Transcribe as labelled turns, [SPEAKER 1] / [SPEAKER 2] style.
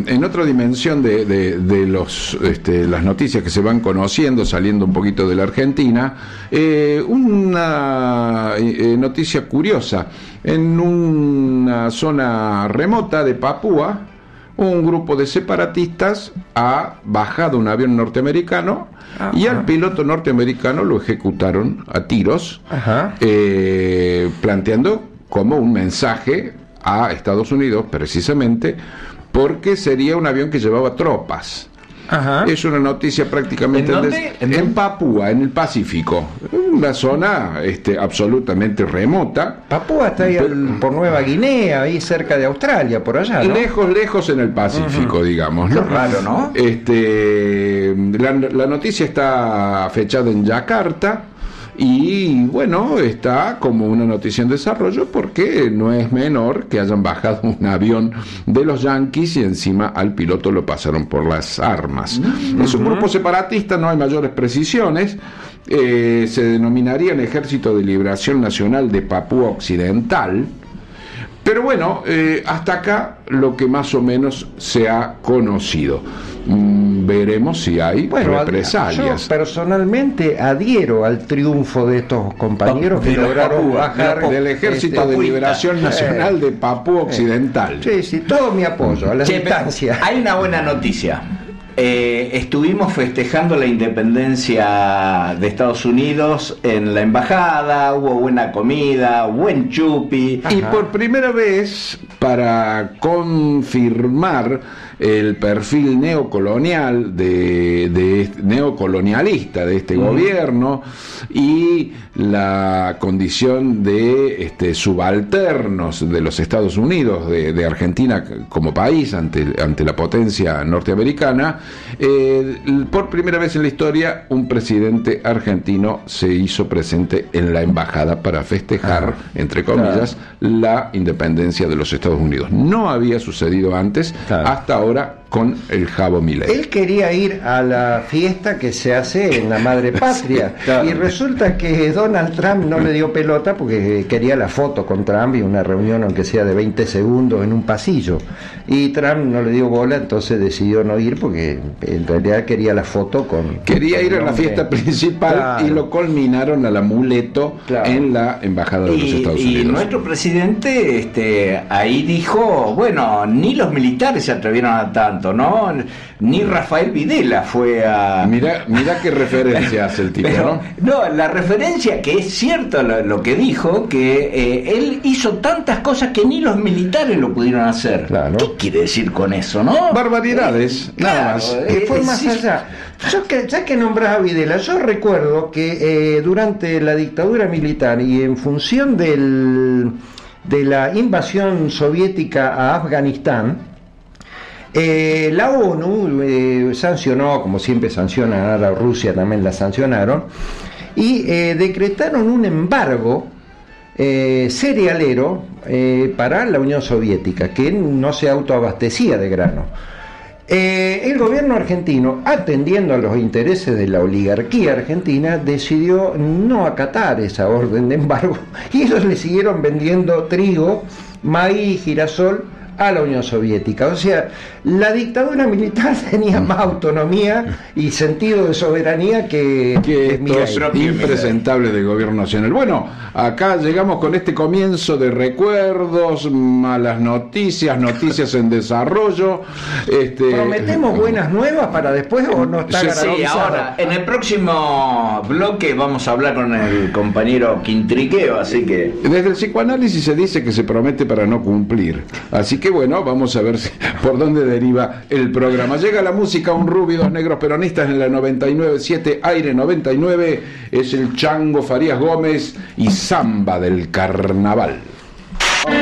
[SPEAKER 1] en otra dimensión de las noticias que se van conociendo, saliendo un poquito de la Argentina, una noticia curiosa. En una zona remota de Papúa, un grupo de separatistas ha bajado un avión norteamericano y al piloto norteamericano lo ejecutaron a tiros, planteando como un mensaje a Estados Unidos, precisamente porque sería un avión que llevaba tropas. Es una noticia prácticamente en Papúa, en el Pacífico, una zona absolutamente remota.
[SPEAKER 2] Papúa está ahí por Nueva Guinea, ahí cerca de Australia, por allá, ¿no?
[SPEAKER 1] Lejos en el Pacífico, digamos, ¿no?
[SPEAKER 2] Qué raro, ¿no?
[SPEAKER 1] La noticia está fechada en Yakarta. Y bueno, está como una noticia en desarrollo porque no es menor que hayan bajado un avión de los yanquis y encima al piloto lo pasaron por las armas. Es un grupo separatista, no hay mayores precisiones. Se denominaría el Ejército de Liberación Nacional de Papúa Occidental. Pero bueno, hasta acá lo que más o menos se ha conocido. Veremos si hay represalias.
[SPEAKER 2] Yo personalmente adhiero al triunfo de estos compañeros que lograron bajar
[SPEAKER 1] del Ejército de Liberación Nacional de Papúa Occidental.
[SPEAKER 2] Sí, todo mi apoyo a la distancia.
[SPEAKER 3] Hay una buena noticia. Estuvimos festejando la independencia de Estados Unidos en la embajada, hubo buena comida, buen chupi.
[SPEAKER 1] Y por primera vez, para confirmar el perfil neocolonial neocolonialista de este gobierno y la condición de subalternos de los Estados Unidos, de Argentina como país ante la potencia norteamericana, por primera vez en la historia un presidente argentino se hizo presente en la embajada para festejar, entre comillas, la independencia de los Estados Unidos. No había sucedido antes, hasta ahora, con el Jabo Milei.
[SPEAKER 2] Él quería ir a la fiesta que se hace en la madre patria, y resulta que Donald Trump no le dio pelota porque quería la foto con Trump y una reunión aunque sea de 20 segundos en un pasillo, y Trump no le dio bola, entonces decidió no ir porque en realidad quería la foto
[SPEAKER 1] quería ir a la fiesta principal, y lo culminaron al amuleto en la embajada de los Estados Unidos.
[SPEAKER 3] Y nuestro presidente ahí dijo, bueno, ni los militares se atrevieron a tanto, ¿no? Ni Rafael Videla fue a...
[SPEAKER 1] Mirá qué referencia hace el tipo,
[SPEAKER 3] pero, ¿no? La referencia, que es cierto lo que dijo, que él hizo tantas cosas que ni los militares lo pudieron hacer.
[SPEAKER 2] Claro.
[SPEAKER 3] ¿Qué quiere decir con eso, no?
[SPEAKER 1] Barbaridades, nada más.
[SPEAKER 2] Que fue más allá. Ya que nombras a Videla, yo recuerdo que durante la dictadura militar y en función de la invasión soviética a Afganistán, la ONU sancionó, como siempre sancionan, a la Rusia también la sancionaron, y decretaron un embargo cerealero para la Unión Soviética, que no se autoabastecía de grano. El gobierno argentino, atendiendo a los intereses de la oligarquía argentina, decidió no acatar esa orden de embargo, y ellos le siguieron vendiendo trigo, maíz, girasol a la Unión Soviética. O sea, la dictadura militar tenía más autonomía y sentido de soberanía que
[SPEAKER 1] estos impresentables del gobierno nacional. Bueno, acá llegamos con este comienzo de recuerdos, malas noticias en desarrollo.
[SPEAKER 2] ¿Prometemos buenas nuevas para después o no está garantizado?
[SPEAKER 3] Sí, ahora, en el próximo bloque vamos a hablar con el compañero Quintriqueo, así que...
[SPEAKER 1] Desde el psicoanálisis se dice que se promete para no cumplir. Así que bueno, vamos a ver por dónde deriva el programa. Llega la música, un rubio, dos negros peronistas en la 99.7 Aire 99, es el Chango Farías Gómez y Samba del Carnaval.